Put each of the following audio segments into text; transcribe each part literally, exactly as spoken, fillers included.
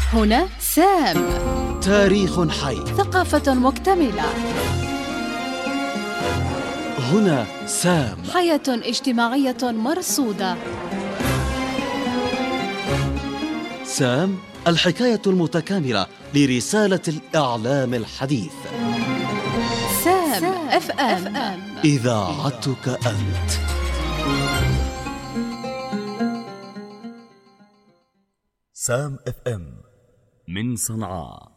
هنا سام. تاريخ حي. ثقافة مكتملة. هنا سام. حياة اجتماعية مرصودة. سام، الحكاية المتكاملة لرسالة الإعلام الحديث. سام اف ام، إذاعتك أنت. سام اف ام من صنعاء.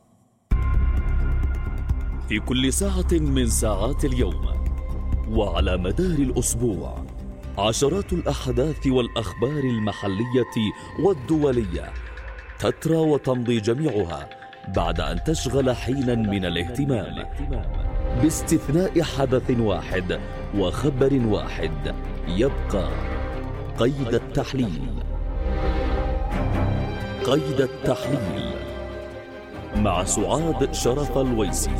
في كل ساعة من ساعات اليوم وعلى مدار الأسبوع عشرات الأحداث والأخبار المحلية والدولية تترى وتمضي جميعها بعد أن تشغل حينا من الاهتمام، باستثناء حدث واحد وخبر واحد يبقى: قيد التحليل. قيد التحليل مع سعاد شرف الويسي.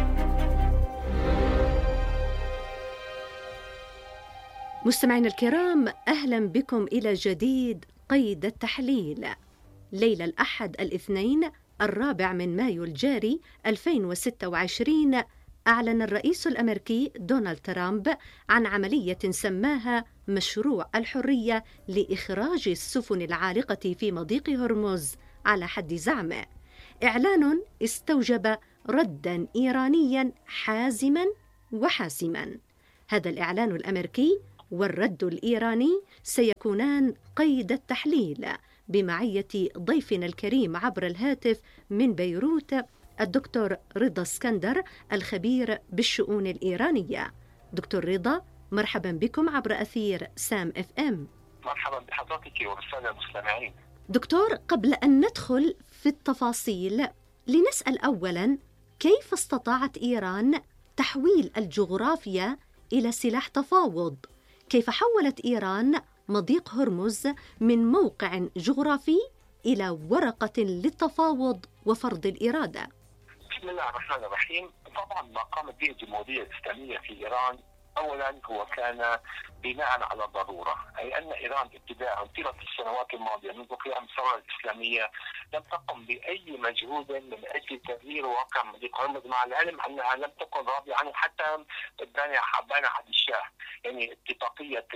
مستمعينا الكرام، أهلا بكم إلى جديد قيد التحليل. ليلة الأحد الاثنين الرابع من مايو الجاري ألفين وستة وعشرين، أعلن الرئيس الأمريكي دونالد ترامب عن عملية سماها مشروع الحرية لإخراج السفن العالقة في مضيق هرمز على حد زعمه. إعلان استوجب رداً إيرانياً حازماً وحاسماً. هذا الإعلان الأمريكي والرد الإيراني سيكونان قيد التحليل بمعية ضيفنا الكريم عبر الهاتف من بيروت الدكتور رضا اسكندر، الخبير بالشؤون الإيرانية. دكتور رضا، مرحبا بكم عبر أثير سام اف ام. مرحبا بحضرتك والسادة المستمعين. دكتور، قبل أن ندخل في التفاصيل لنسأل أولا، كيف استطاعت إيران تحويل الجغرافيا إلى سلاح تفاوض؟ كيف حولت إيران مضيق هرمز من موقع جغرافي إلى ورقة للتفاوض وفرض الإرادة؟ بسم الله الرحمن الرحيم. طبعا ما قامت به الجمهورية الإسلامية في إيران أولا هو كان بناء على ضرورة، أي أن إيران ابتداء طيلة السنوات الماضية منذ قيام الثورة الإسلامية لم تقم بأي مجهود من أجل تغيير واقع مضيق هرمز، مع العلم أنها لم تكن راضية عنه حتى بان عبد الشاه. يعني اتفاقية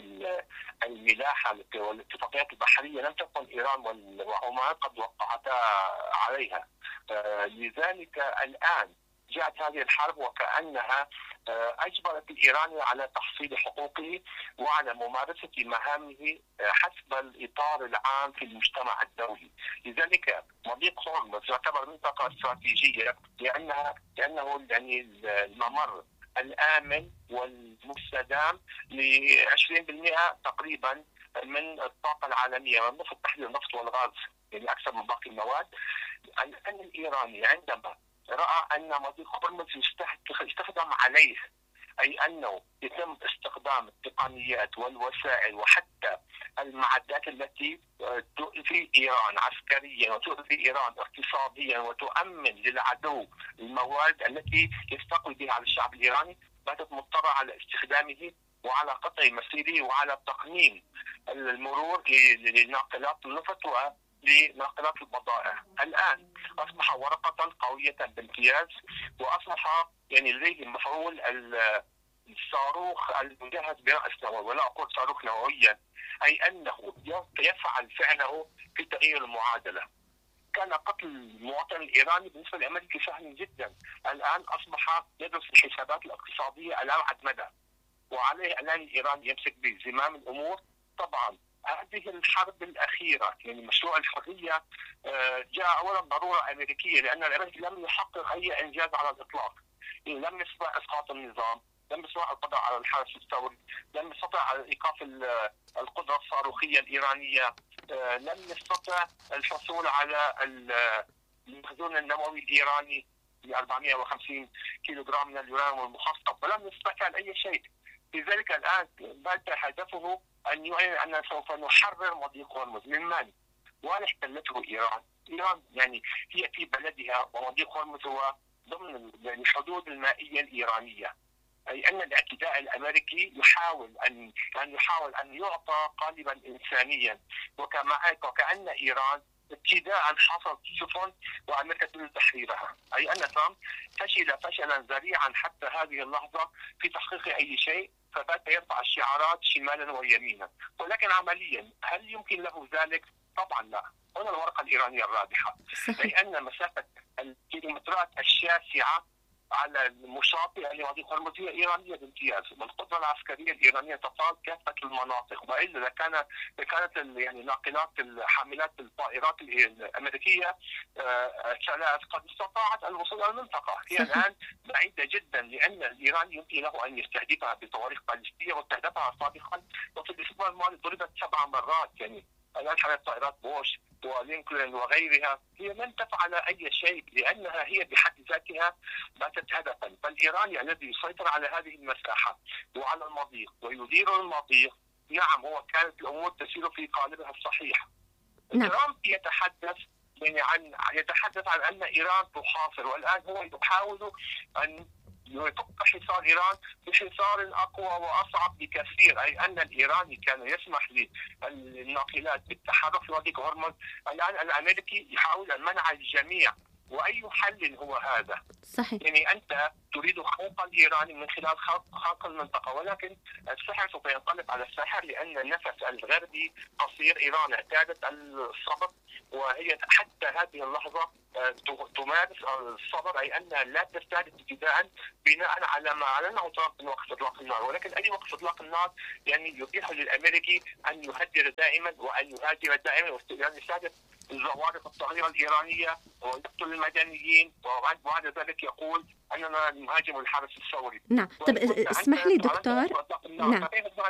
الملاحة والاتفاقيات البحرية لم تكن إيران وعمان قد وقعتا عليها. لذلك الآن جاءت هذه الحرب وكأنها أجبرت الإيراني على تحصيل حقوقه وعلى ممارسة مهامه حسب الإطار العام في المجتمع الدولي. لذلك مضيق هرمز يعتبر منطقة استراتيجية لأنها لأنه يعني الممر الآمن والمستدام ل عشرين بالمئة تقريبا من الطاقة العالمية، من نفط تحليل النفط والغاز، يعني أكثر من باقي المواد. الآن الإيراني عندما رأى أن مضيق هرمز يستخدم عليه، أي أنه يتم استخدام التقنيات والوسائل وحتى المعدات التي تؤذي إيران عسكريا وتؤذي إيران اقتصاديا وتؤمن للعدو الموارد التي يستقوي بها على الشعب الإيراني، باتت مضطرة على استخدامه وعلى قطع مسيره وعلى تقنين المرور لناقلات النفط لناقلات البضائع. الآن أصبح ورقة قوية بامتياز، وأصبح يعني لديه مفعول الصاروخ المجهز برأس نووي، ولا أقول صاروخ نوويا، أي أنه يفعل فعله في تغيير المعادلة. كان قتل المواطن الإيراني بالنسبة للأمريكي سهل جدا، الآن أصبح يدرس الحسابات الاقتصادية على أبعد مدى، وعليه الآن الإيراني يمسك بزمام الأمور. طبعا هذه الحرب الأخيرة يعني مشروع الحرية جاء أولا ضرورة أمريكية، لأن الأمريكي لم يحقق أي إنجاز على الإطلاق. يعني لم يستطع إسقاط النظام، لم يستطع القضاء على الحرس الثوري، لم يستطع على إيقاف القدرة الصاروخية الإيرانية، لم يستطع الحصول على المخزون النووي الإيراني ب أربعمئة وخمسين كيلوغرام من اليورانيوم المخصب، ولم يستطع أي شيء. لذلك الآن بات هدفه أن يعلن أن سوف نحرر مضيق هرمز من من؟ ولا احتلته إيران. إيران يعني هي في بلدها، ومضيق هرمز هو ضمن الحدود المائية الإيرانية. أي أن الاعتداء الأمريكي يحاول أن أن يحاول أن يعطى قالبا إنسانيا، وكما وكأن إيران ابتداء حصلت سفن وامريكا تريد تحريرها، اي ان ترامب فشل فشلا ذريعا حتى هذه اللحظه في تحقيق اي شيء، فبات يرفع الشعارات شمالا ويمينا، ولكن عمليا هل يمكن له ذلك؟ طبعا لا. هنا الورقه الايرانيه الرابحه، لان مسافه الكيلومترات الشاسعه على المشاطئ لمضيق هرمز هي ايرانيه بامتياز، والقدره العسكريه الايرانيه تطال كافه المناطق، والا لكان كانت يعني ناقلات حاملات الطائرات الامريكيه ثلاث قد استطاعت الوصول الى المنطقه، هي الان بعيده جدا، لان الايران يمكن له ان يستهدفها بصواريخ باليستيه واستهدفها سابقا، وفي الاسبوع الماضي ضربت سبع مرات. يعني الان حملت طائرات بوش ولينكولن وغيرها هي لن تفعل اي شيء، لانها هي بحد ذاتها باتت هدفا، فالايراني الذي يسيطر على هذه المساحه وعلى المضيق ويدير المضيق، نعم هو كانت الامور تسير في قالبها الصحيح. نعم. ترامب يتحدث يعني عن يتحدث عن ان ايران تحاصر، والان هو يحاول ان يفك حصار ايران بحصار اقوى واصعب بكثير، اي ان الايراني كان يسمح للناقلات بالتحرك في مضيق هرمز، الان الامريكي يحاول ان منع الجميع، واي حل هو هذا؟ صحيح. يعني انت تريد خلق الايراني من خلال خلق, خلق المنطقه، ولكن السحر سوف ينقلب على الساحر، لان النفس الغربي قصير، ايران اعتادت الصبر، وهي حتى هذه اللحظه تمارس الصبر، اي انها لا تستهدف ابتداء بناء على ما اعلنه ترامب من وقف اطلاق النار، ولكن اي وقف اطلاق النار يعني يتيح للامريكي ان يهدر دائما وان يهاجر دائما، وان يستهدف الزوارق الصغيره الايرانيه ويقتل المدنيين، وبعد ذلك يقول اننا نهاجم الحرس الثوري. نعم. طب اسمح لي دكتور. نعم.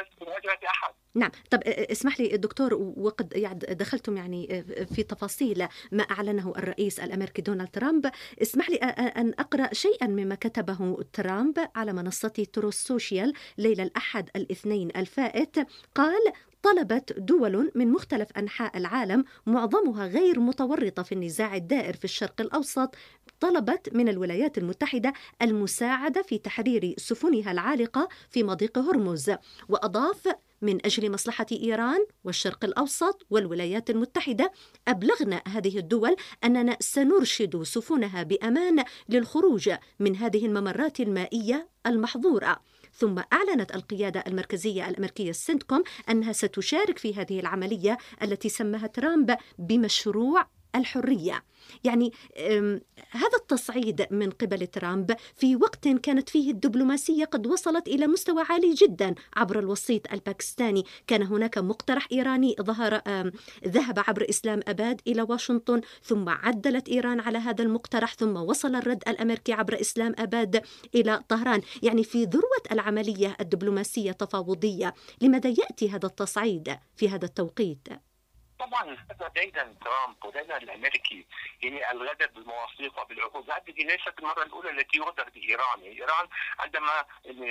نعم. طب اسمح لي دكتور، وقد يعني دخلتم يعني في تفاصيل ما اعلنه الرئيس الامريكي دونالد ترامب، اسمح لي ان اقرا شيئا مما كتبه ترامب على منصته تروث سوشيال ليله الاحد الاثنين الفائت. قال: طلبت دول من مختلف أنحاء العالم معظمها غير متورطة في النزاع الدائر في الشرق الأوسط، طلبت من الولايات المتحدة المساعدة في تحرير سفنها العالقة في مضيق هرمز، وأضاف: من أجل مصلحة إيران والشرق الأوسط والولايات المتحدة أبلغنا هذه الدول أننا سنرشد سفنها بأمان للخروج من هذه الممرات المائية المحظورة. ثم أعلنت القيادة المركزية الأمريكية السنتكوم أنها ستشارك في هذه العملية التي سماها ترامب بمشروع الحرية. يعني هذا التصعيد من قبل ترامب في وقت كانت فيه الدبلوماسية قد وصلت إلى مستوى عالي جدا عبر الوسيط الباكستاني. كان هناك مقترح إيراني ظهر ذهب عبر إسلام أباد إلى واشنطن، ثم عدلت إيران على هذا المقترح، ثم وصل الرد الأمريكي عبر إسلام أباد إلى طهران. يعني في ذروة العملية الدبلوماسية التفاوضية، لماذا يأتي هذا التصعيد في هذا التوقيت؟ طبعا هذا ديدا ترامب وديدا الامريكي، يعني الغدر بالمواثيق وبالعقود، هذه ليست المره الاولى التي يغدر بايران. ايران عندما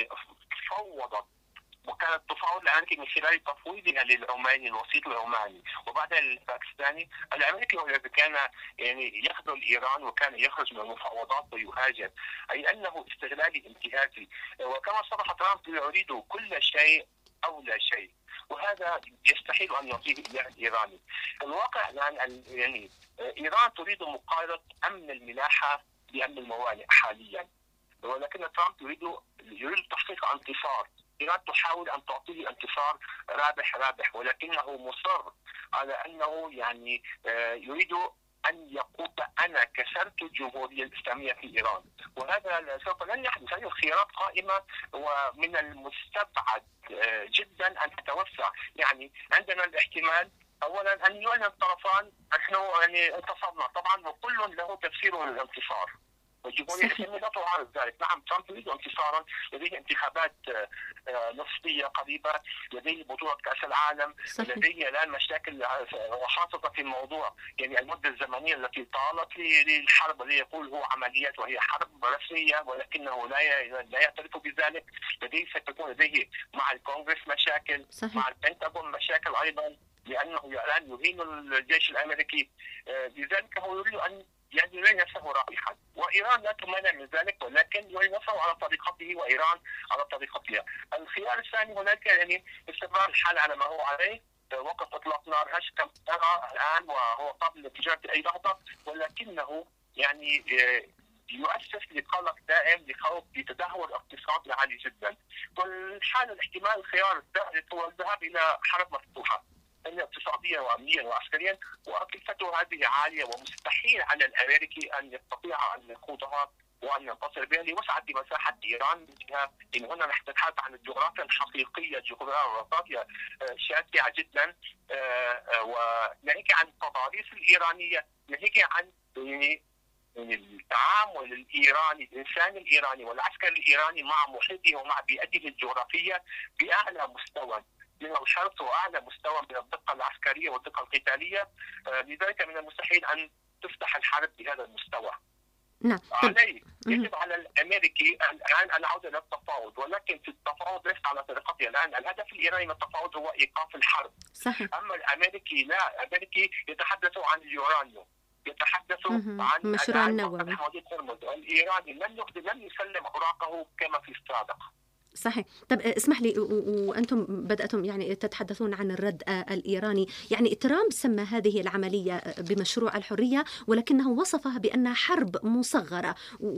فوضت وكانت تفاوض الامريكي من خلال تفويضها للعماني الوسيط العماني وبعدها للباكستاني، الامريكي هو الذي كان يعني يخذل ايران وكان يخرج من المفاوضات ويهاجر، اي انه استغلالي انتهازي، وكما صرح ترامب يريد كل شيء او لا شيء، وهذا يستحيل ان يعطيه اياه الايراني. الواقع الان يعني ايران تريد مقارنه امن الملاحه بامن الموانئ حاليا، ولكن ترامب يريد يريد تحقيق انتصار. ايران تحاول ان تعطيه انتصار رابح رابح، ولكنه مصر على انه يعني يريد أن يقول أنا كسرت الجمهورية الإسلامية في إيران، وهذا سوف لن يحدث. هذه الخيارات قائمة، ومن المستبعد جدا أن تتوسع. يعني عندنا الاحتمال أولا أن يعلن الطرفان نحن يعني انتصرنا، طبعا وكل له تفسيره للانتصار، والجمهورية الإسلامية لا تعارض ذلك. نعم ترامب يريد انتصارا، لديه انتخابات نصفية قريبة، لديه بطولة كأس العالم، صحيح. لديه الآن مشاكل، وخاصة في الموضوع يعني المدة الزمنية التي طالت للحرب، الذي يقول هو عمليات وهي حرب رسمية ولكنه لا لا يعترف بذلك. لديه ستكون لديه مع الكونغرس مشاكل، صحيح. مع البنتاغون مشاكل أيضا، لأنه الآن يهين الجيش الأمريكي، لذلك هو يريد أن يعني يرى نفسه رابحا، وإيران لا تمانع من ذلك، ولكن يرى نفسه على طريقته وإيران على طريقتها. الخيار الثاني هناك يعني استمرار الحال على ما هو عليه، وقف اطلاق نار هش كما ترى الان وهو قابل للتجاره في اي لحظه، ولكنه يعني يؤسس لقلق دائم لخوف بتدهور اقتصادي عالي جدا. والحال الاحتمال الخيار الثالث هو الذهاب الى حرب مفتوحه اقتصاديا وامنيا وعسكريا، وكلفته هذه عاليه ومستحيل على الامريكي ان يستطيع ان يخوضها وان ينتصر بها لوسعه مساحه ايران. ان هنا نحن نتحدث عن الجغرافيا الحقيقيه، جغرافيا شاسعه جدا، وناهيك عن التضاريس الايرانيه، ناهيك عن يعني التعامل الايراني، الانسان الايراني والعسكر الايراني مع محيطه ومع بيئته الجغرافيه باعلى مستوى من الحرص واعلى مستوى من الدقه العسكريه والدقه القتاليه. لذلك من المستحيل ان تفتح الحرب بهذا المستوى. نعم. عليه يجب على الامريكي الان العوده للتفاوض، ولكن في التفاوض ليس على طريقته الان. الهدف الايراني من التفاوض هو ايقاف الحرب. صحيح. اما الامريكي لا، الامريكي يتحدث عن اليورانيوم، يتحدثوا عن مشروع النووي. الايراني لن لن يسلم اوراقه كما في السابق. صحيح. طب اسمح لي، وأنتم بدأتم يعني تتحدثون عن الرد الإيراني، يعني ترامب سمى هذه العملية بمشروع الحرية ولكنه وصفها بأنها حرب مصغرة،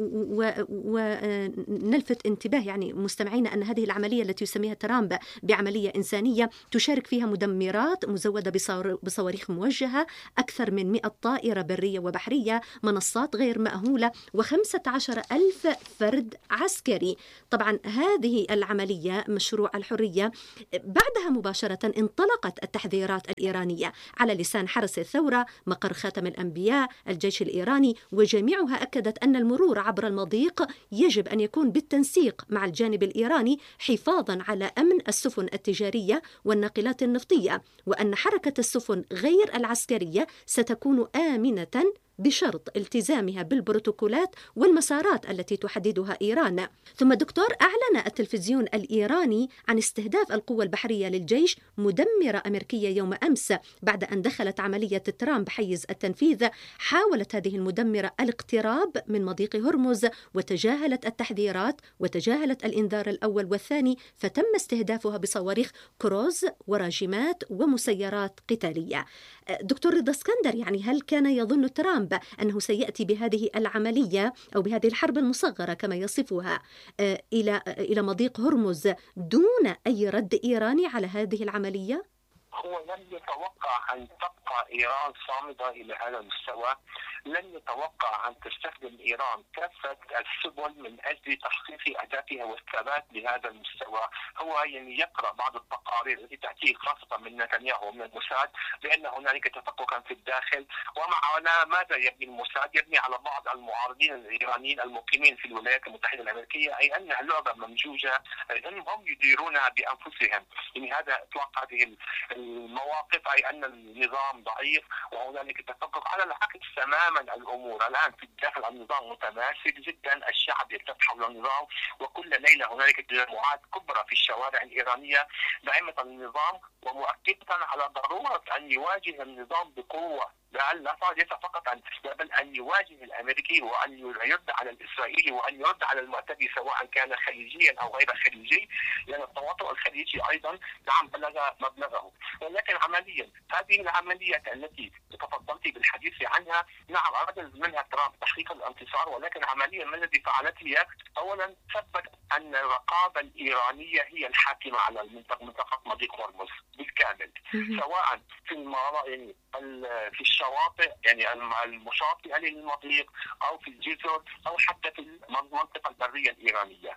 ونلفت انتباه يعني مستمعينا أن هذه العملية التي يسميها ترامب بعملية إنسانية تشارك فيها مدمرات مزودة بصواريخ موجهة، أكثر من مئة طائرة برية وبحرية، منصات غير مأهولة، وخمسة عشر ألف فرد عسكري. طبعا هذه العملية مشروع الحرية بعدها مباشرة انطلقت التحذيرات الإيرانية على لسان حرس الثورة، مقر خاتم الأنبياء، الجيش الإيراني، وجميعها أكدت أن المرور عبر المضيق يجب أن يكون بالتنسيق مع الجانب الإيراني حفاظا على أمن السفن التجارية والناقلات النفطية، وأن حركة السفن غير العسكرية ستكون آمنة بشرط التزامها بالبروتوكولات والمسارات التي تحددها إيران. ثم دكتور، أعلن التلفزيون الإيراني عن استهداف القوة البحرية للجيش مدمرة أمريكية يوم أمس بعد أن دخلت عملية ترامب حيز التنفيذ. حاولت هذه المدمرة الاقتراب من مضيق هرمز وتجاهلت التحذيرات وتجاهلت الإنذار الأول والثاني، فتم استهدافها بصواريخ كروز وراجمات ومسيرات قتالية. دكتور رضا اسكندر، يعني هل كان يظن ترامب أنه سيأتي بهذه العملية أو بهذه الحرب المصغرة كما يصفها إلى إلى مضيق هرمز دون أي رد إيراني على هذه العملية؟ هو لن يتوقع أن تبقى إيران صامدة إلى هذا المستوى، لن يتوقع أن تستخدم إيران كافة السبل من أجل تحقيق أهدافها والثبات لهذا المستوى. هو يعني يقرأ بعض التقارير التي تأتيه خاصة من نتنياهو ومن الموساد بأن هنالك تفككا في الداخل، ومع ماذا يبني الموساد؟ يبني على بعض المعارضين الإيرانيين المقيمين في الولايات المتحدة الأمريكية، أي أن اللعبة ممجوجة، هم يديرونها بأنفسهم. يعني هذا إطلاق هذه المواقف، أي أن النظام ضعيف وهنالك تفكك. على العكس تماما الأمور الآن في الداخل النظام متماسك جدا، الشعب يلتف حول النظام، وكل ليلة هنالك تجمعات كبرى في الشوارع الإيرانية داعمة النظام ومؤكدة على ضرورة أن يواجه النظام بقوة، لا ليس فقط أن بل أن يواجه الأمريكي وأن يرد على الإسرائيلي وأن يرد على المعتدي سواء كان خليجيا أو غير خليجي، لأن التواطؤ الخليجي أيضا نعم بلغ مبلغه. ولكن عمليا هذه العملية التي تفضلت بالحديث عنها، نعم أراد منها ترامب تحقيق الانتصار، ولكن عمليا ما الذي فعلته هي أولا ثبت أن الرقابة الإيرانية هي الحاكمة على المنطقة منطقة مضيق هرمز بالكامل، سواء في يعني في الشواطئ يعني المشاطئة للمضيق أو في الجزر أو حتى في المنطقة البرية الإيرانية.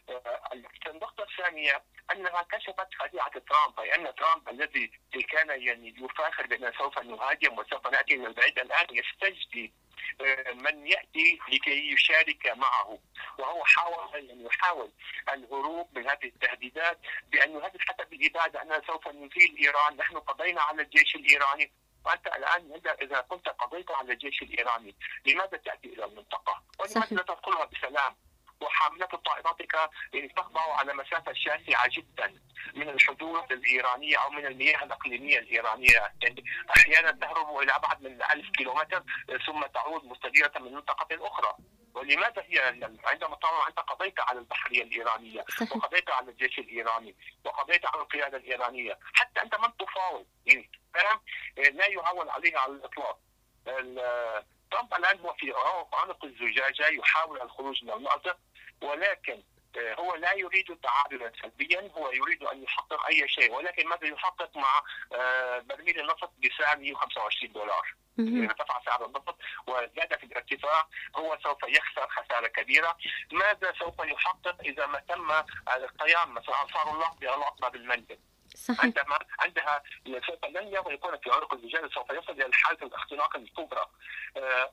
النقطة الثانية أنها كشفت خديعة ترامب، أي أن ترامب الذي كان يعني يفاخر بأنه سوف نهاجم وسوف نأتي من البعيد الآن يستجدي من يأتي لكي يشارك معه، وهو حاول يعني يحاول الهروب من هذه التهديدات بأن يهدد حتى بالإبادة أننا سوف نزيل إيران، نحن قضينا على الجيش الإيراني. وأنت الآن إذا كنت قضيت على الجيش الإيراني لماذا تأتي إلى المنطقة؟ ولماذا لا تدخلها بسلام؟ وحاملات طائراتك يعني تخضع على مسافة شاسعة جدا من الحدود الإيرانية أو من المياه الإقليمية الإيرانية، يعني أحيانا تهرب إلى أبعد من ألف كيلومتر ثم تعود مستديرة من منطقة أخرى. ولماذا هي عندما طبعا أنت قضيت على البحرية الإيرانية وقضيت على الجيش الإيراني وقضيت على القيادة الإيرانية، حتى أنت من تفاوض يعني فاهم، لا يعول عليها على الإطلاق. ترامب الآن هو في عنق الزجاجة، يحاول الخروج من المأزق، ولكن هو لا يريد تعادلا سلبيا، هو يريد ان يحقق اي شيء، ولكن ماذا يحقق مع برميل النفط بسعر مئة وخمسة وعشرين دولار؟ ارتفع سعر النفط وزاد في الارتفاع، هو سوف يخسر خساره كبيره. ماذا سوف يحقق اذا ما تم القيام مثلا انصار الله بعلاقه بالمنزل؟ صحيح. عندما عندها سوف لن يكون في عنق الزجاجه، سوف يصل الى حاله الاختناق الكبرى. أه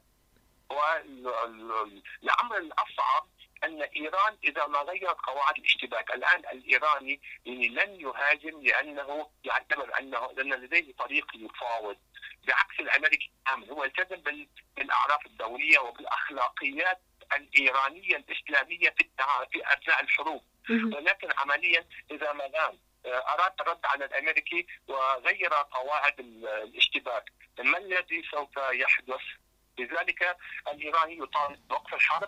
والامر الاصعب أن إيران إذا ما غيرت قواعد الاشتباك، الآن الإيراني يعني لن يهاجم لأنه يعتبر أنه لأن لديه طريق يفاوض، بعكس الأمريكي تماما، هو التزم بالأعراف الدولية وبالأخلاقيات الإيرانية الإسلامية في في أثناء الحروب، ولكن عمليا إذا ما دام أراد الرد على الأمريكي وغير قواعد الاشتباك، ما الذي سوف يحدث؟ لذلك الإيراني يطالب بوقف الحرب،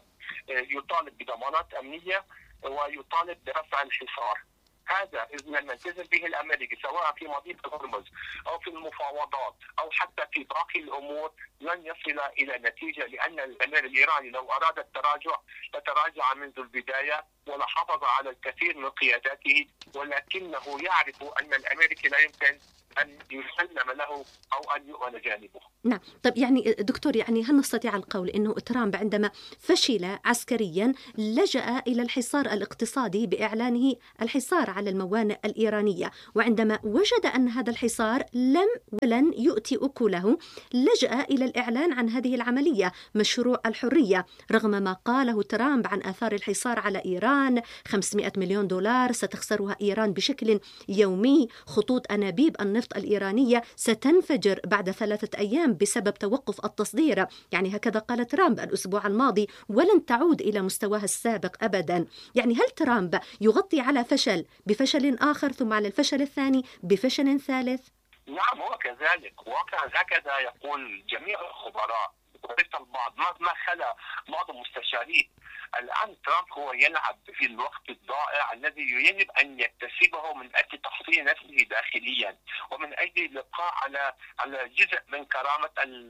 يطالب بضمانات أمنية، ويطالب برفع الحصار. هذا إذا لم يلتزم به الأمريكي سواء في مضيق هرمز أو في المفاوضات أو حتى في باقي الأمور لن يصل إلى نتيجة، لأن الأمير الإيراني لو أراد التراجع لتراجع منذ البداية ولحافظ على الكثير من قياداته، ولكنه يعرف أن الأمريكي لا يمكن أن يسلم له أو أن يؤمن جانبه. نعم، طيب يعني دكتور، يعني هل نستطيع القول أنه ترامب عندما فشل عسكريا لجأ إلى الحصار الاقتصادي بإعلانه الحصار على الموانئ الإيرانية، وعندما وجد أن هذا الحصار لم ولن يؤتي أكله لجأ إلى الإعلان عن هذه العملية مشروع الحرية، رغم ما قاله ترامب عن آثار الحصار على إيران، خمسمئة مليون دولار ستخسرها إيران بشكل يومي، خطوط أنابيب النفط الإيرانية ستنفجر بعد ثلاثة أيام بسبب توقف التصدير، يعني هكذا قال ترامب الأسبوع الماضي، ولن تعود إلى مستواها السابق أبدا. يعني هل ترامب يغطي على فشل بفشل آخر ثم على الفشل الثاني بفشل ثالث؟ نعم هو كذلك، واقعا هكذا يقول جميع الخبراء وليس البعض، ما خلا بعض المستشارين. الآن ترامب هو يلعب في الوقت الضائع الذي يجب أن يكتسبه من أجل تحصين نفسه داخليا ومن أجل الإبقاء على على جزء من كرامة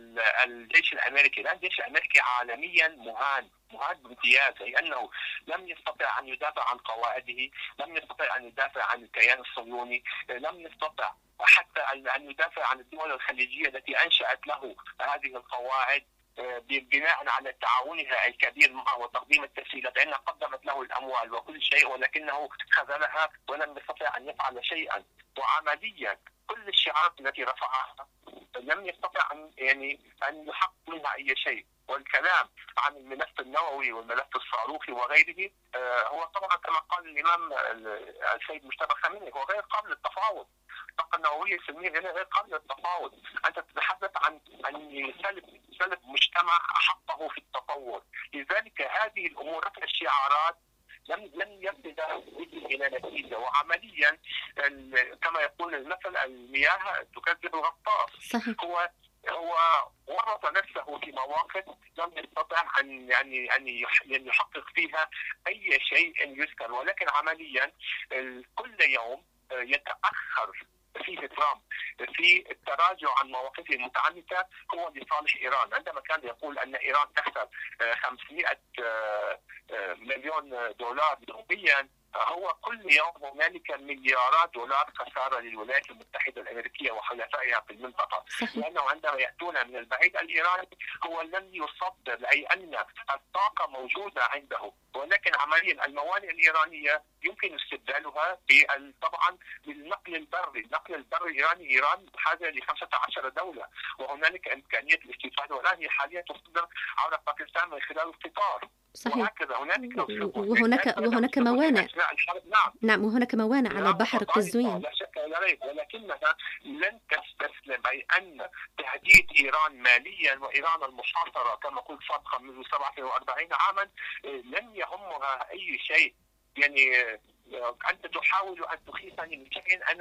الجيش الأمريكي. الآن الجيش الأمريكي عالميا مهان مهان بامتياز، لأنه لم يستطع أن يدافع عن قواعده، لم يستطع أن يدافع عن الكيان الصهيوني، لم يستطع حتى أن يدافع عن الدول الخليجية التي أنشأت له هذه القواعد بناء على تعاونها الكبير معه وتقديم التسهيلات، لأنها قدمت له الأموال وكل شيء ولكنه خذلها ولم يستطع أن يفعل شيئا. وعمليا كل الشعارات التي رفعها لم يستطع أن يعني أن يحقق منها أي شيء. والكلام عن الملف النووي والملف الصاروخي وغيره هو طبعا كما قال الإمام السيد مجتبى خامنئي هو غير قابل للتفاوض. الطاقة النووية السلمية غير قابل للتفاوض. أنت تتحدث عن أن يسلب سلب مجتمع حقه في التطور. لذلك هذه الأمور رفع الشعارات لم لم يصل الى نتيجه، وعمليا كما يقول المثل المياه تكذب الغطاس. هو هو ورط نفسه في مواقف لم يستطع ان يعني ان يحقق فيها اي شيء يذكر، ولكن عمليا كل يوم يتاخر فيه ترامب في التراجع عن مواقفه المتعنتة هو لصالح إيران. عندما كان يقول أن إيران تخسر خمسمئة مليون دولار يوميا، هو كل يوم هنالك مليارات دولار خسارة للولايات المتحدة الأمريكية وحلفائها في المنطقة. صحيح. لأنه عندما يأتون من البعيد الإيراني هو لن يصدر، أي أن الطاقة موجودة عنده، ولكن عمليا الموانئ الإيرانية يمكن استبدالها طبعا بالنقل البري. النقل البري الإيراني إيران بحاجة ل خمسة عشر دولة، وهنالك إمكانية الاستفادة، والآن هي حاليا تصدر عبر باكستان من خلال القطار. صحيح. وهناك وهناك موانئ. نعم. نعم وهناك موانئ على بحر قزوين. لا شك ولا ريب، ولكنها لن تستسلم، أي أن تهديد إيران ماليا وإيران المحاصرة كما قلت سابقا منذ سبعة وأربعين عاما لن يهمها أي شيء. يعني أنت تحاول أن تخيفني من شيء أنا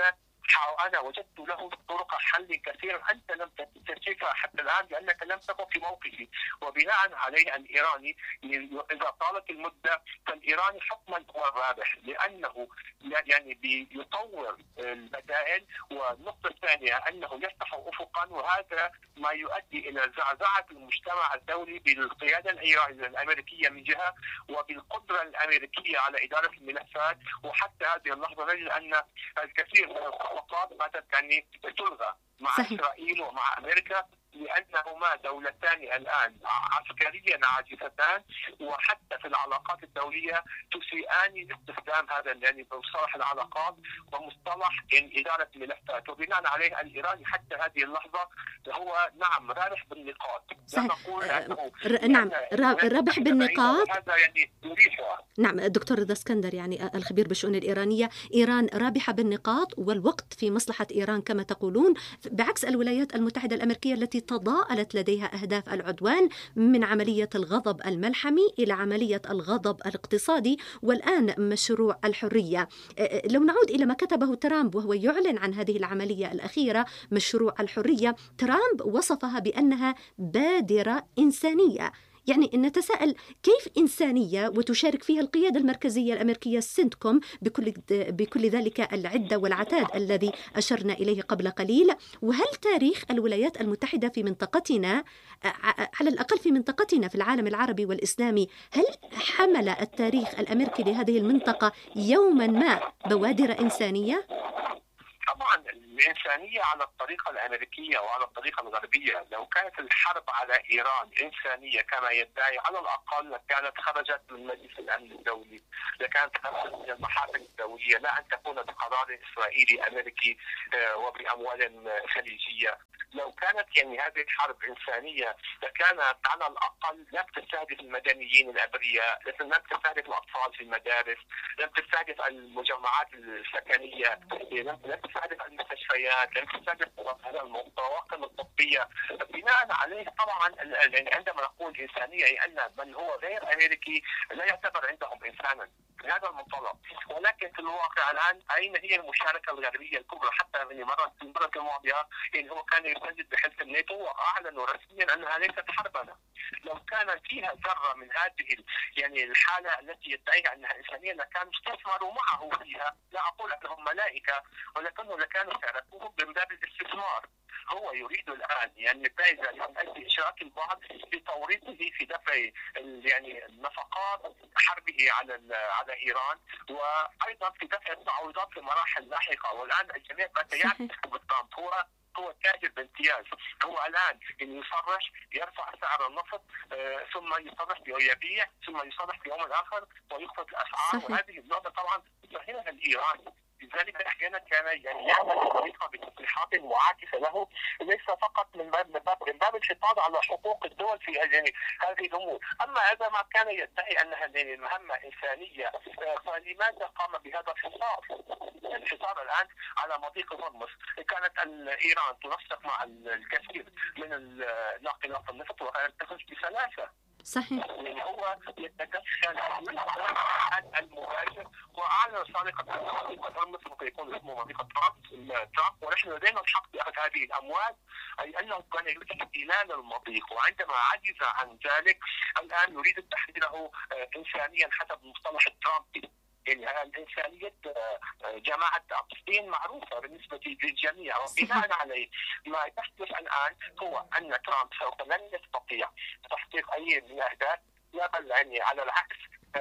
أنا وجدت له طرق حل كثيرة أنت لم تكتشفها حتى الآن لأنك لم تكن في موقفي. وبناء عليه الإيراني إذا طالت المدة فالإيراني حكما هو الرابح، لأنه يعني بيطور البدائل. والنقطة الثانية أنه يفتح أفقا، وهذا ما يؤدي إلى زعزعة المجتمع الدولي بالقيادة الإيرانية الأمريكية من جهة، وبالقدرة الأمريكية على إدارة الملفات. وحتى هذه اللحظة نجد أن الكثير من الصفقات باتت يعني تلغى مع صحيح. إسرائيل ومع أمريكا، لأنهما دولتان الآن عسكريا عاجزتان، وحتى في العلاقات الدولية تسيئان استخدام هذا يعني مصطلح العلاقات ومصطلح إدارة الملفات. وبناء عليه الإيراني حتى هذه اللحظة هو نعم رابح بالنقاط. نقول ر... نعم رابح بالنقاط. هذا يعني يريحها. نعم دكتور رضا اسكندر يعني الخبير بالشؤون الإيرانية، إيران رابحة بالنقاط والوقت في مصلحة إيران كما تقولون، بعكس الولايات المتحدة الأمريكية التي تضاءلت لديها أهداف العدوان من عملية الغضب الملحمي إلى عملية الغضب الاقتصادي والآن مشروع الحرية. لو نعود إلى ما كتبه ترامب وهو يعلن عن هذه العملية الأخيرة مشروع الحرية، ترامب وصفها بأنها بادرة إنسانية. يعني نتساءل كيف إنسانية وتشارك فيها القيادة المركزية الأمريكية سنتكوم بكل بكل ذلك العدة والعتاد الذي أشرنا إليه قبل قليل؟ وهل تاريخ الولايات المتحدة في منطقتنا، على الأقل في منطقتنا في العالم العربي والإسلامي، هل حمل التاريخ الأمريكي لهذه المنطقة يوما ما بوادر إنسانية؟ طبعا الإنسانية على الطريقة الأمريكية وعلى الطريقة الغربية. لو كانت الحرب على إيران إنسانية كما يدعي، على الأقل كانت خرجت من مجلس الأمن الدولي، لكانت خرجت من المحافل الدولية، لا أن تكون بقرار إسرائيلي أمريكي وبأموال خليجية. لو كانت يعني هذه الحرب إنسانية لكانت على الأقل لم تستهدف المدنيين الأبرياء، لم تستهدف الأطفال في المدارس، لم تستهدف المجمعات السكنية، لم تستهدف المستشفيات، لم تستهدف الطواقم الطبية. بناء عليه طبعا يعني عندما نقول إنسانية أي أن من هو غير أمريكي لا يعتبر عندهم إنسانا بهذا المنطلق. ولكن في الواقع الآن أين هي المشاركة الغربية الكبرى؟ حتى من مرة في المرة الماضية إن هو كان يسجل بحلف الناتو وأعلنوا رسميا أنها ليست حربا. لو كان فيها ذرة من هذه يعني الحالة التي يدعيها أنها إنسانية لكانوا استثمروا معه فيها. لا أقول أنهم ملائكة، ولكنهم لكانوا سيركوه من باب الاستثمار. هو يريد الآن يعني فائزة من أجل إشراك البعض في توريطه في دفع يعني نفقات حربه على على إيران، وأيضا في دفع التعويضات في مراحل لاحقة. والآن الجميع بات يعرف ترامب هو هو تاجر بامتياز. هو الآن إن يصرح يرفع سعر النفط آه، ثم يصرح يبيع، ثم يصرح في يوم آخر ويخفض الأسعار. صحيح. وهذه النقطة طبعا تفهمها الإيراني. لذلك احيانا كان يعني يعمل بطريقه بتصريحات معاكسه له، ليس فقط من باب من باب من باب الحفاظ على حقوق الدول في يعني هذه الامور. اما اذا ما كان يدعي انها يعني مهمه انسانيه فلماذا قام بهذا الحصار؟ يعني الحصار الان على مضيق هرمز. كانت ايران تنسق مع الكثير من ناقلات النفط وكانت تخرج بسلاسه. صحيح. يعني هو يتدخل المباشر واعلن سابقا ان مضيق هرمز ممكن يكون اسمه مضيق ترامب، ونحن لدينا الحق باخذ هذه الاموال، اي انه كان يريد احتلال المضيق، وعندما عجز عن ذلك الان يريد تحويله انسانيا حسب المصطلح الترامبي. يعني الإنسانية جماعة أقسطين معروفة بالنسبة للجميع، وبناء عليه ما يحدث الآن هو أن ترامب سوف لن يستطيع تحقيق أي من الأهداف، لا بل يعني على العكس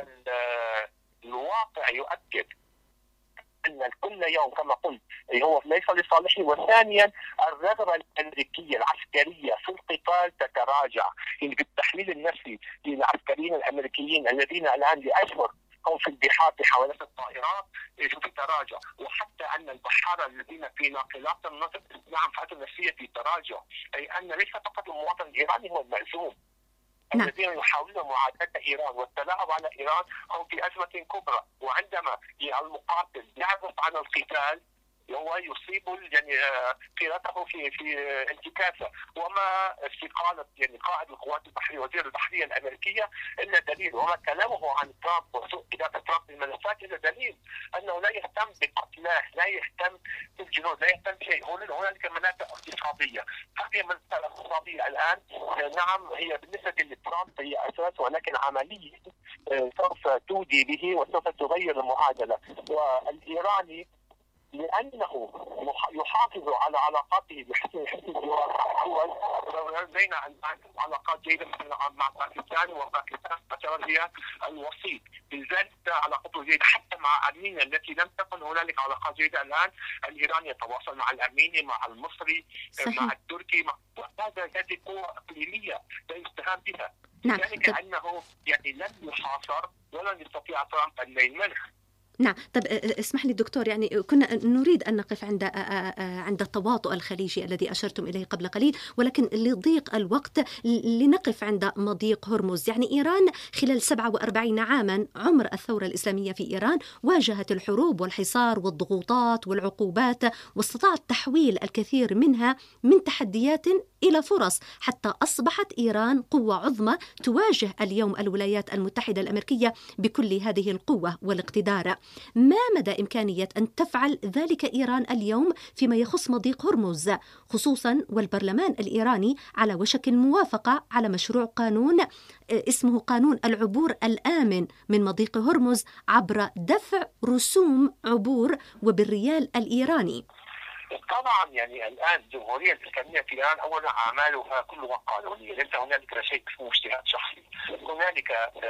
الواقع يؤكد أن كل يوم كما قلت هو ليس لصالحه. وثانيا الرغبة الأمريكية العسكرية في القتال تتراجع. يعني بالتحليل النفسي للعسكريين الأمريكيين الذين الآن لأشهر هم في البحار بحوالات الطائرات في تراجع، وحتى أن البحارة الذين في ناقلات النفط نعم حالتهم النفسية في تراجع، أي أن ليس فقط المواطن الإيراني هو المأزوم. نعم. الذين يحاولون معاداة إيران والتلاعب على إيران هم في أزمة كبرى، وعندما المقاتل يعرف عن القتال هو يصيب يعني قيادته في في انتكاسه، وما استقاله يعني قائد القوات البحريه وزير البحريه الامريكيه الا دليل، وما كلامه عن ترامب وسوء اداره ترامب للملفات الا دليل انه لا يهتم بقتلاه، لا يهتم بالجنود، لا يهتم بشيء. هنالك منافع اقتصاديه، هذه المنافع الاقتصاديه الان نعم هي بالنسبه لترامب هي اساس، ولكن عمليه سوف تودي به وسوف تغير المعادله. والايراني لأنه يحافظ على علاقاته بحسن حسن الدول بين علاقات جيدة مع باكستان، وباكستان تعتبر هي الوسيط، لذلك علاقته جيدة حتى مع أرمينيا التي لم تكن هنالك علاقات جيدة. الآن الإيراني يتواصل مع الأرميني، مع المصري، صحيح. مع التركي، مع هذا هذه قوة إقليمية لا يستهان بها. نعم. ذلك أنه يعني لن يحاصر ولن يستطيع ترامب أن يمنع. نعم. طب اسمح لي دكتور، يعني كنا نريد أن نقف عند عند التواطؤ الخليجي الذي أشرتم إليه قبل قليل، ولكن لضيق الوقت لنقف عند مضيق هرمز. يعني إيران خلال سبعة وأربعين عاما عمر الثورة الإسلامية في إيران واجهت الحروب والحصار والضغوطات والعقوبات، واستطاعت تحويل الكثير منها من تحديات إلى فرص، حتى أصبحت إيران قوة عظمى تواجه اليوم الولايات المتحدة الأمريكية بكل هذه القوة والاقتدار. ما مدى إمكانية أن تفعل ذلك إيران اليوم فيما يخص مضيق هرمز، خصوصا والبرلمان الإيراني على وشك الموافقة على مشروع قانون اسمه قانون العبور الآمن من مضيق هرمز عبر دفع رسوم عبور وبالريال الإيراني؟ طبعا يعني الان الجمهوريه الاسلاميه في ايران اولا اعمالها كلها قانونيه، ليس هنالك شيء اسمه اجتهاد شخصي. هنالك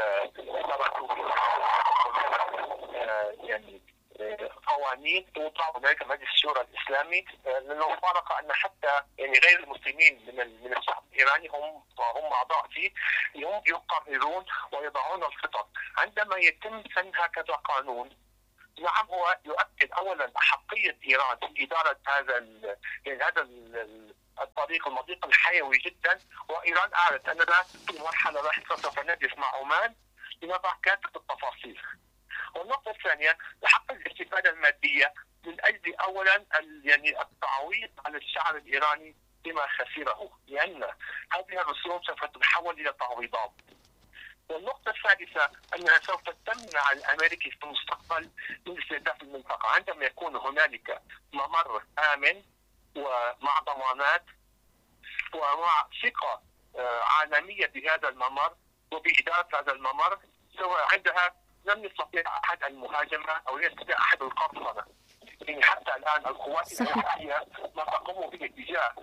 يعني قوانين توضع، هنالك مجلس الشورى الاسلامي، لانه فارق ان حتى يعني غير المسلمين من من الشعب الايراني هم هم اعضاء فيه، هم يقررون ويضعون الخطط. عندما يتم سن هكذا قانون، نعم هو يؤكد اولا احقيه ايران في اداره هذا يعني هذا الطريق المضيق الحيوي جدا، وايران اعلنت اننا في مرحله لاحقه سوف نجلس مع عمان لنضع كافه التفاصيل. والنقطه الثانيه حق الاستفاده الماديه من اجل اولا يعني التعويض على الشعب الايراني بما خسره، لان هذه الرسوم سوف تتحول الى تعويضات. والنقطة الثالثة أنها سوف تمنع الأمريكي في المستقبل من استهداف المنطقة عندما يكون هنالك ممر آمن ومع ضمانات ومع ثقة عالمية بهذا الممر وبإدارة هذا الممر. سواء عندها لم يستطيع أحد المهاجمة أو يستطيع أحد القرصنة. يعني حتى الآن القوات الأمريكية ما تقوم به تجاه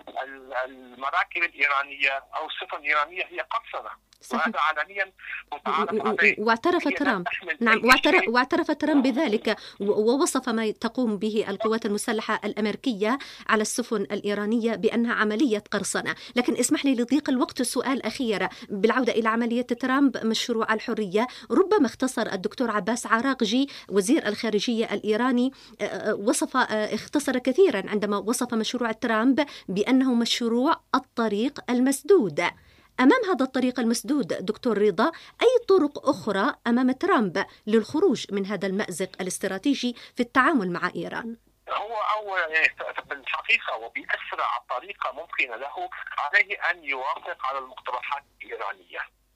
المراكب الإيرانية أو السفن الإيرانية هي قرصنة، وهذا عالميا متعارف عليه. واعترف ترامب نعم واعترف, واعترف ترامب بذلك، ووصف ما تقوم به القوات المسلحة الأمريكية على السفن الإيرانية بأنها عملية قرصنة. لكن اسمح لي لضيق الوقت السؤال أخيرا بالعودة إلى عملية ترامب مشروع الحرية. ربما اختصر الدكتور عباس عراقجي وزير الخارجية الإيراني وصف اختصر كثيرا عندما وصف مشروع ترامب بأنه مشروع الطريق المسدود. أمام هذا الطريق المسدود دكتور رضا، أي طرق أخرى أمام ترامب للخروج من هذا المأزق الاستراتيجي في التعامل مع إيران؟ هو أولا بالحقيقة وبأسرع طريقة ممكنة له عليه أن يوافق على المقترحات الإيرانية،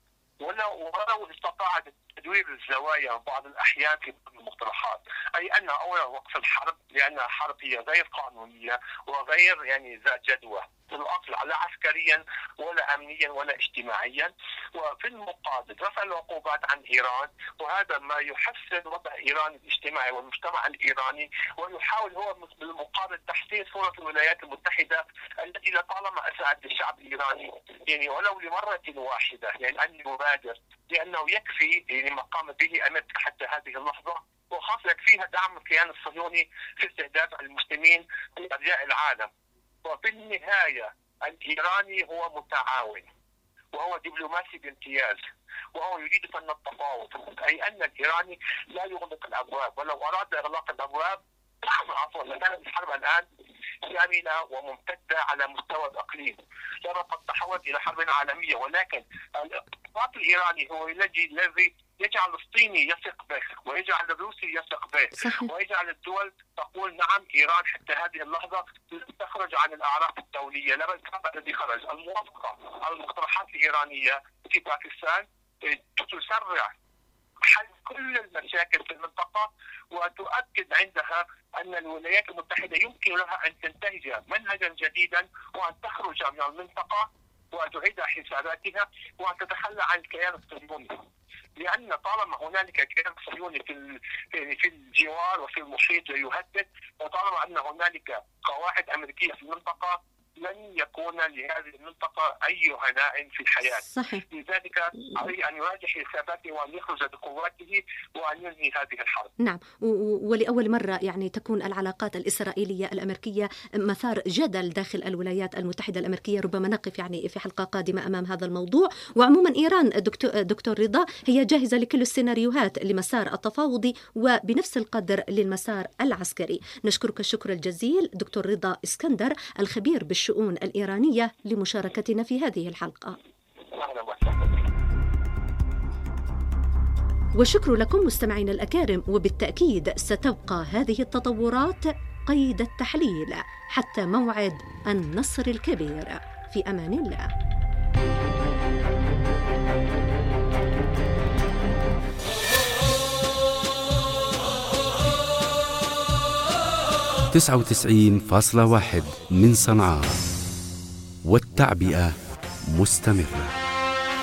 ولو ولو استطاع تدوير الزوايا بعض الأحيان في المقترحات، أي أن أولا وقف الحرب، لأن الحرب هي غير قانونية وغير يعني ذات جدوى في الأصل لا عسكريا ولا أمنيا ولا اجتماعيا. وفي المقابل رفع العقوبات عن إيران، وهذا ما يحسن وضع إيران الاجتماعي والمجتمع الإيراني، ويحاول هو بالمقابل تحسين صورة الولايات المتحدة التي لطالما أساءت للشعب الإيراني يعني ولو لمرة واحدة، يعني أن يبادر، لأنه يكفي يعني ما قام به أمريكا حتى هذه اللحظة، وخاصة يكفيها دعم الكيان الصهيوني في استهداف المسلمين في أرجاء العالم. وفي النهاية الإيراني هو متعاون وهو دبلوماسي بامتياز، وهو يريد فن التفاوض، أي أن الإيراني لا يغلق الأبواب، ولو أراد إغلاق الأبواب عفوا لكانت الحرب الآن شاملة وممتدة على مستوى الإقليم، لما قد تحولت إلى حرب عالمية. ولكن الاقتراض الإيراني هو الذي يجعل الصيني يثق به ويجعل الروسي يثق به صحيح. ويجعل الدول تقول نعم إيران حتى هذه اللحظة لم تخرج عن الأعراف الدولية. لما الكتاب الذي خرج الموافقة على المقترحات الإيرانية في باكستان تسرع حل كل المشاكل في المنطقة، وتؤكد عندها أن الولايات المتحدة يمكن لها أن تنتهج منهجا جديدا وأن تخرج من المنطقة وتعيد حساباتها وأن تتخلى عن الكيان الصهيوني، لأن طالما هنالك كيان صهيوني في في الجوار وفي المحيط يهدد، وطالما أن هنالك قواعد أمريكية في المنطقة لن يكون لهذه المنطقة أي هناء في الحياة. صحيح. لذلك عليه أن يراجع حساباته وأن يخرج بقوته وأن ينهي هذه الحرب. نعم، ولأول مرة يعني تكون العلاقات الإسرائيلية الأمريكية مثار جدل داخل الولايات المتحدة الأمريكية. ربما نقف يعني في حلقة قادمة أمام هذا الموضوع. وعموما إيران دكتور, دكتور رضا هي جاهزة لكل السيناريوهات لمسار التفاوضي وبنفس القدر للمسار العسكري. نشكرك الشكر الجزيل دكتور رضا اسكندر الخبير بالشؤون الإيرانية لمشاركتنا في هذه الحلقة. وشكر لكم مستمعين الأكارم، وبالتأكيد ستبقى هذه التطورات قيد التحليل حتى موعد النصر الكبير. في أمان الله. تسعة وتسعين فاصلة واحد من صنعاء، والتعبئة مستمرة.